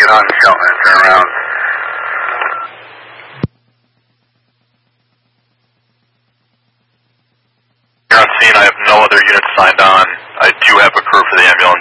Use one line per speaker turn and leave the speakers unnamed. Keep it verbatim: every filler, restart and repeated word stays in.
get on Shelton and turn around.
You're on scene. I have no other units signed on. I do have a crew for the ambulance.